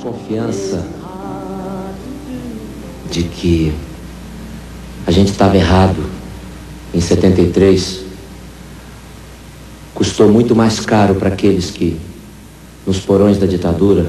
desconfiança de que a gente estava errado em 73 custou muito mais caro para aqueles que, nos porões da ditadura,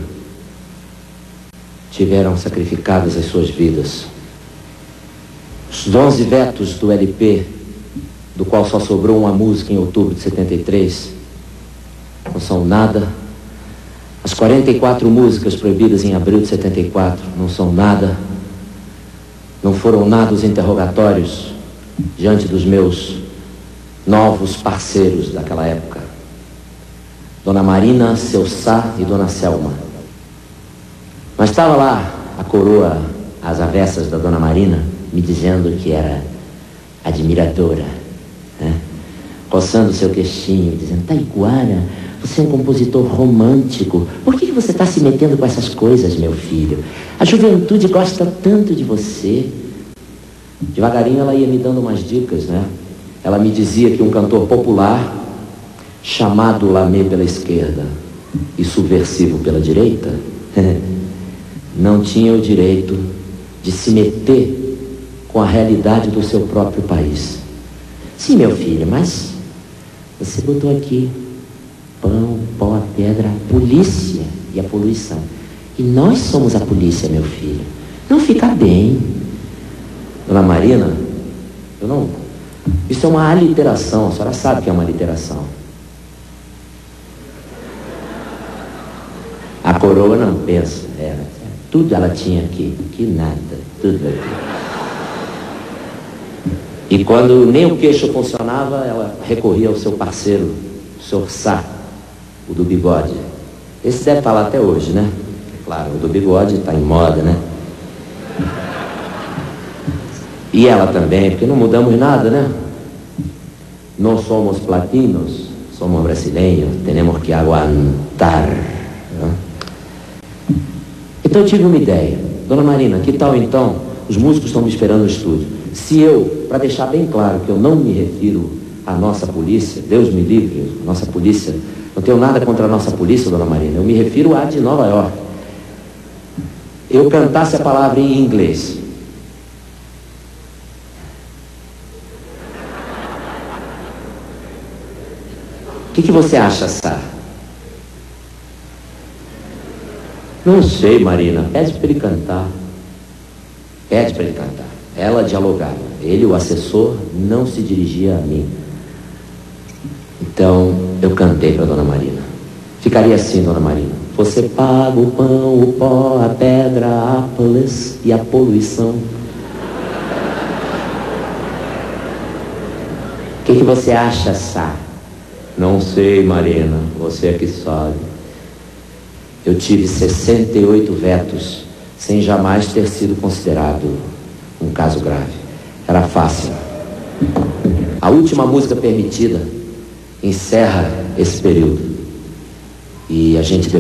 tiveram sacrificadas as suas vidas. Os 11 vetos do LP, do qual só sobrou uma música em outubro de 73, não são nada. As 44 músicas proibidas em abril de 74 não são nada. Não foram nada os interrogatórios diante dos meus novos parceiros daquela época. Dona Marina, Seu Sá e Dona Selma. Mas estava lá a coroa às avessas da Dona Marina, me dizendo que era admiradora, né? Coçando seu queixinho, dizendo: Taiguara, você é um compositor romântico. Por que você está se metendo com essas coisas, meu filho? A juventude gosta tanto de você. Devagarinho ela ia me dando umas dicas, né? Ela me dizia que um cantor popular, chamado Lamé pela esquerda e subversivo pela direita, não tinha o direito de se meter com a realidade do seu próprio país. Sim, meu filho, mas você botou aqui pão, pó, pedra, a polícia e a poluição. E nós somos a polícia, meu filho. Não fica bem. Dona Marina, eu não... Isso é uma aliteração, a senhora sabe que é uma aliteração. A coroa não pensa, tudo ela tinha aqui, que nada, tudo aqui. E quando nem o queixo funcionava, ela recorria ao seu parceiro, o Sr. Sá, o do bigode. Esse deve estar lá até hoje, né? Claro, o do bigode está em moda, né? E ela também, porque não mudamos nada, né? Não somos platinos, somos brasileiros, temos que aguentar, né? Então eu tive uma ideia. Dona Marina, que tal então, os músicos estão me esperando no estúdio, se eu, para deixar bem claro que eu não me refiro à nossa polícia, Deus me livre, a nossa polícia, não tenho nada contra a nossa polícia, Dona Marina, eu me refiro à de Nova York, eu cantasse a palavra em inglês. O que você acha, Sá? Não sei, Marina. Pede para ele cantar. Pede para ele cantar. Ela dialogava. Ele, o assessor, não se dirigia a mim. Então, eu cantei para Dona Marina. Ficaria assim, Dona Marina. Você paga o pão, o pó, a pedra, a polícia e a poluição. O que você acha, Sá? Não sei, Marina, você é que sabe. Eu tive 68 vetos, sem jamais ter sido considerado um caso grave. Era fácil. A última música permitida encerra esse período. E a gente